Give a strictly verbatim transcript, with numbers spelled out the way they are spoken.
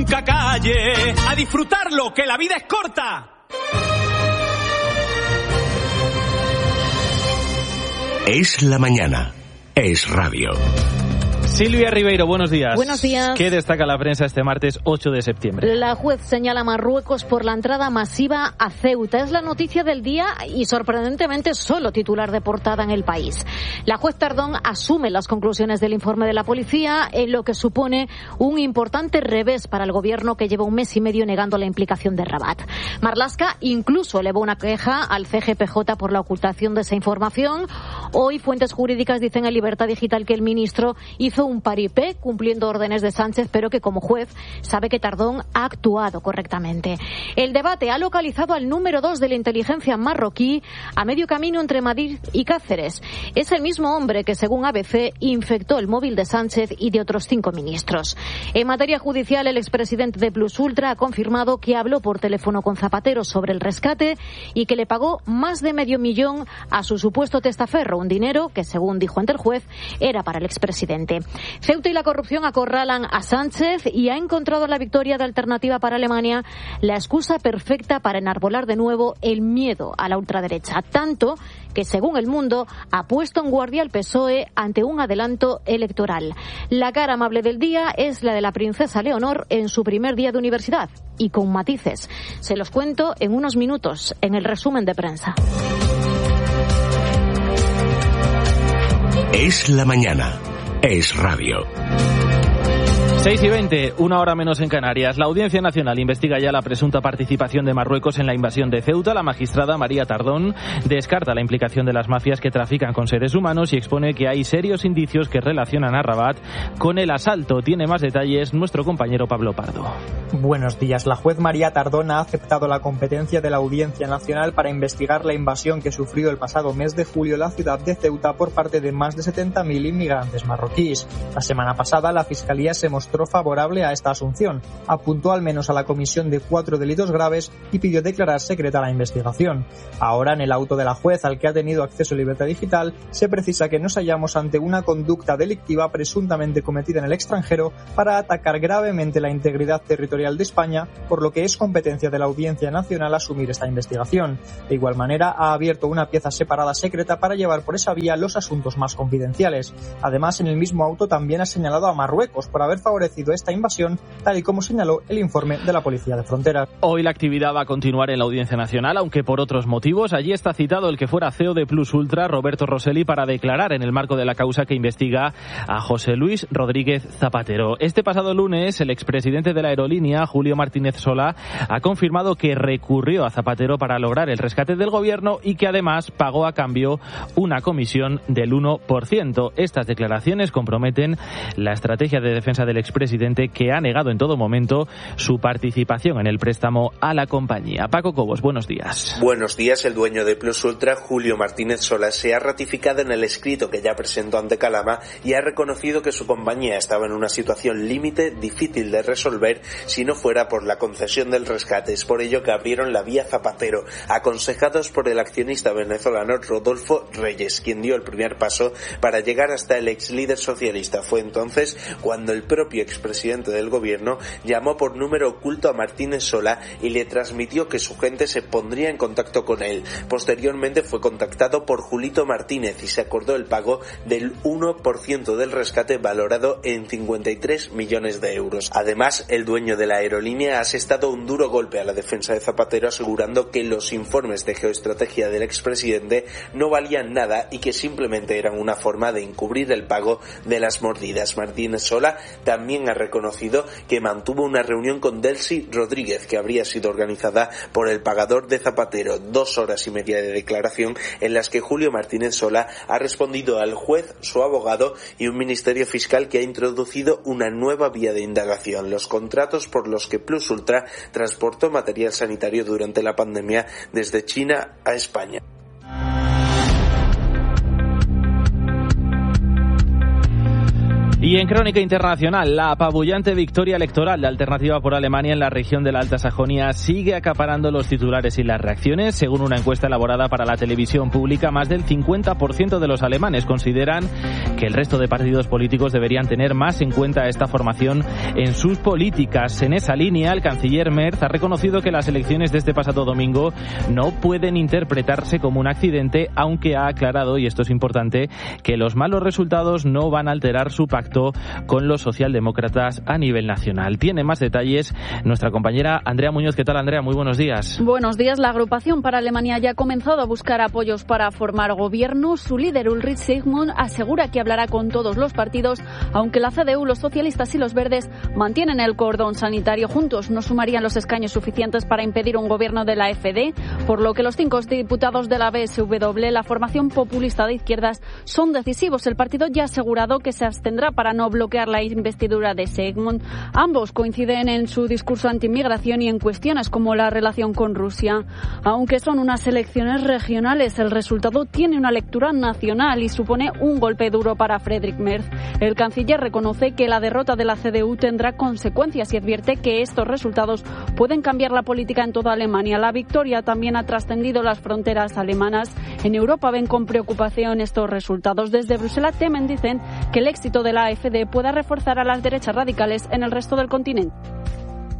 Calle, a disfrutarlo, que la vida es corta. Es la mañana, es radio. Silvia Ribeiro, buenos días. Buenos días. ¿Qué destaca la prensa este martes ocho de septiembre? La juez señala a Marruecos por la entrada masiva a Ceuta. Es la noticia del día y, sorprendentemente, solo titular de portada en El País. La juez Tardón asume las conclusiones del informe de la policía, en lo que supone un importante revés para el gobierno, que lleva un mes y medio negando la implicación de Rabat. Marlaska incluso elevó una queja al C G P J por la ocultación de esa información. Hoy, fuentes jurídicas dicen en Libertad Digital que el ministro hizo un paripé cumpliendo órdenes de Sánchez, pero que como juez sabe que Tardón ha actuado correctamente. El debate ha localizado al número dos de la inteligencia marroquí a medio camino entre Madrid y Cáceres. Es el mismo hombre que, según A B C, infectó el móvil de Sánchez y de otros cinco ministros. En materia judicial, el expresidente de Plus Ultra ha confirmado que habló por teléfono con Zapatero sobre el rescate y que le pagó más de medio millón a su supuesto testaferro, un dinero que, según dijo ante el juez, era para el expresidente. Ceuta y la corrupción acorralan a Sánchez y ha encontrado la victoria de Alternativa para Alemania la excusa perfecta para enarbolar de nuevo el miedo a la ultraderecha, tanto que, según El Mundo, ha puesto en guardia al P S O E ante un adelanto electoral. La cara amable del día es la de la princesa Leonor en su primer día de universidad, y con matices. Se los cuento en unos minutos, en el resumen de prensa. Es la mañana. Es radio. seis y veinte, una hora menos en Canarias. La Audiencia Nacional investiga ya la presunta participación de Marruecos en la invasión de Ceuta. La magistrada María Tardón descarta la implicación de las mafias que trafican con seres humanos y expone que hay serios indicios que relacionan a Rabat con el asalto. Tiene más detalles nuestro compañero Pablo Pardo. Buenos días. La juez María Tardón ha aceptado la competencia de la Audiencia Nacional para investigar la invasión que sufrió el pasado mes de julio la ciudad de Ceuta por parte de más de setenta mil inmigrantes marroquíes. La semana pasada la Fiscalía se mostró favorable a esta asunción, apuntó al menos a la comisión de cuatro delitos graves y pidió declarar secreta la investigación. Ahora, en el auto de la juez, al que ha tenido acceso Libertad Digital, se precisa que nos hallamos ante una conducta delictiva presuntamente cometida en el extranjero para atacar gravemente la integridad territorial de España, por lo que es competencia de la Audiencia Nacional asumir esta investigación. De igual manera, ha abierto una pieza separada secreta para llevar por esa vía los asuntos más confidenciales. Además, en el mismo auto también ha señalado a Marruecos por haber favorecido esta invasión, tal y como señaló el informe de la Policía de Fronteras. Hoy la actividad va a continuar en la Audiencia Nacional, aunque por otros motivos. Allí está citado el que fuera C E O de Plus Ultra, Roberto Rosselli, para declarar en el marco de la causa que investiga a José Luis Rodríguez Zapatero. Este pasado lunes, el expresidente de la aerolínea, Julio Martínez Solá, ha confirmado que recurrió a Zapatero para lograr el rescate del gobierno y que además pagó a cambio una comisión del uno por ciento. Estas declaraciones comprometen la estrategia de defensa del expresidente, que ha negado en todo momento su participación en el préstamo a la compañía. Paco Cobos, buenos días. Buenos días. El dueño de Plus Ultra, Julio Martínez Solá, se ha ratificado en el escrito que ya presentó ante Calama y ha reconocido que su compañía estaba en una situación límite difícil de resolver si no fuera por la concesión del rescate. Es por ello que abrieron la vía Zapatero, aconsejados por el accionista venezolano Rodolfo Reyes, quien dio el primer paso para llegar hasta el ex líder socialista. Fue entonces cuando el propio expresidente del gobierno llamó por número oculto a Martínez Solá y le transmitió que su gente se pondría en contacto con él. Posteriormente fue contactado por Julito Martínez y se acordó el pago del uno por ciento del rescate, valorado en cincuenta y tres millones de euros. Además, el dueño de la aerolínea ha asestado un duro golpe a la defensa de Zapatero, asegurando que los informes de geoestrategia del expresidente no valían nada y que simplemente eran una forma de encubrir el pago de las mordidas. Martínez Solá también ha reconocido que mantuvo una reunión con Delcy Rodríguez, que habría sido organizada por el pagador de Zapatero. Dos horas y media de declaración en las que Julio Martínez Solá ha respondido al juez, su abogado y un ministerio fiscal que ha introducido una nueva vía de indagación: los contratos por los que Plus Ultra transportó material sanitario durante la pandemia desde China a España. Y en crónica internacional, la apabullante victoria electoral de Alternativa por Alemania en la región de la Alta Sajonia sigue acaparando los titulares y las reacciones. Según una encuesta elaborada para la televisión pública, más del cincuenta por ciento de los alemanes consideran que el resto de partidos políticos deberían tener más en cuenta esta formación en sus políticas. En esa línea, el canciller Merz ha reconocido que las elecciones de este pasado domingo no pueden interpretarse como un accidente, aunque ha aclarado, y esto es importante, que los malos resultados no van a alterar su pacto con los socialdemócratas a nivel nacional. Tiene más detalles nuestra compañera Andrea Muñoz. ¿Qué tal, Andrea? Muy buenos días. Buenos días. La agrupación para Alemania ya ha comenzado a buscar apoyos para formar gobierno. Su líder, Ulrich Sigmund, asegura que hablará con todos los partidos, aunque la C D U, los socialistas y los verdes mantienen el cordón sanitario. Juntos no sumarían los escaños suficientes para impedir un gobierno de la A F D, por lo que los cinco diputados de la B S W, la formación populista de izquierdas, son decisivos. El partido ya ha asegurado que se abstendrá para no bloquear la investidura de Sigmund. Ambos coinciden en su discurso anti-inmigración y en cuestiones como la relación con Rusia. Aunque son unas elecciones regionales, el resultado tiene una lectura nacional y supone un golpe duro para Friedrich Merz. El canciller reconoce que la derrota de la C D U tendrá consecuencias y advierte que estos resultados pueden cambiar la política en toda Alemania. La victoria también ha trascendido las fronteras alemanas. En Europa ven con preocupación estos resultados. Desde Bruselas temen, dicen, que el éxito de la A F D pueda reforzar a las derechas radicales en el resto del continente.